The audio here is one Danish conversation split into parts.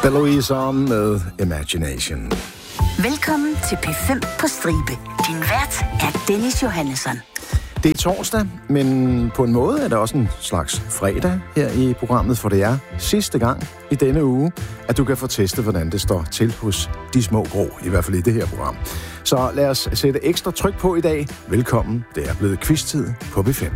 Louise Arm med Imagination. Velkommen til P5 på stribe. Din vært er Dennis Johannesson. Det er torsdag, men på en måde er det også en slags fredag her i programmet, for det er sidste gang i denne uge, at du kan få testet, hvordan det står til hos de små grå, i hvert fald i det her program. Så lad os sætte ekstra tryk på i dag. Velkommen, det er blevet quiz-tid på P5.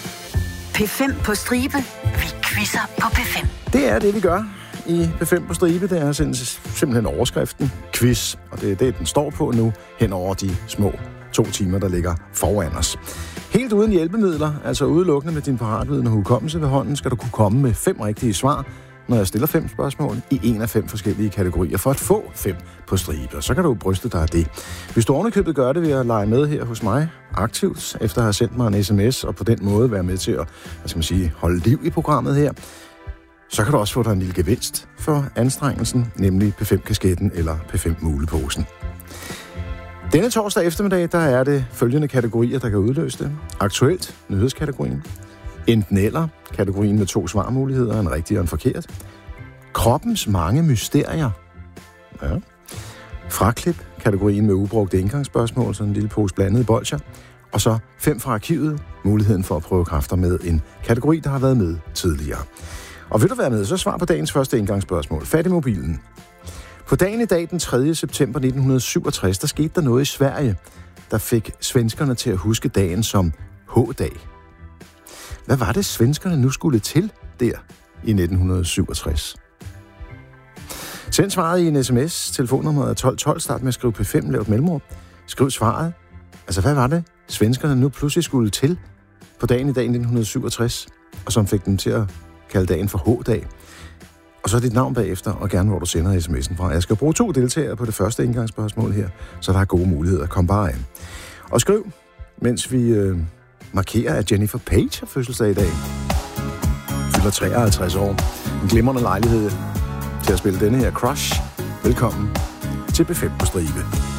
P5 på stribe. Vi quizzer på P5. Det er det, vi gør i P5 på stribe. Det er simpelthen overskriften quiz, og det er det, den står på nu, hen over de små 2 timer, der ligger foran os. Helt uden hjælpemidler, altså udelukkende med din paratviden og hukommelse ved hånden, skal du kunne komme med 5 rigtige svar, når jeg stiller 5 spørgsmål i en af 5 forskellige kategorier, for at få 5 på stribe. Og så kan du bryste dig af det. Hvis du ovenikøbet gør det ved at lege med her hos mig aktivt, efter at have sendt mig en sms, og på den måde være med til at holde liv i programmet her, så kan du også få dig en lille gevinst for anstrengelsen, nemlig P5-kasketten eller P5-muleposen. Denne torsdag eftermiddag, der er det følgende kategorier, der kan udløse det. Aktuelt, nyhedskategorien. Enten eller, kategorien med 2 svarmuligheder, en rigtig og en forkert. Kroppens mange mysterier. Ja. Fraklip, kategorien med ubrugte indgangsspørgsmål, sådan en lille pose blandede bolcher. Og så 5 fra arkivet, muligheden for at prøve kræfter med en kategori, der har været med tidligere. Og vil du være med, så svar på dagens første indgangsspørgsmål. Fat i mobilen. På dagen i dag, den 3. september 1967, der skete der noget i Sverige, der fik svenskerne til at huske dagen som H-dag. Hvad var det, svenskerne nu skulle til der i 1967? Send svaret i en sms. Telefonnummeret er 1212. Start med at skrive P5, lav et mellemrum. Skriv svaret. Altså, hvad var det, svenskerne nu pludselig skulle til på dagen i dag 1967, og som fik dem til at kalde dagen for H-dag? Og så dit navn bagefter, og gerne hvor du sender sms'en fra. Jeg skal bruge 2 deltagere på det første indgangsspørgsmål her, så der er gode muligheder. Kom bare ind. Og skriv, mens vi markerer, at Jennifer Page har fødselsdag i dag. Fylder 53 år. En glimrende lejlighed til at spille denne her Crush. Velkommen til P5 på stribe.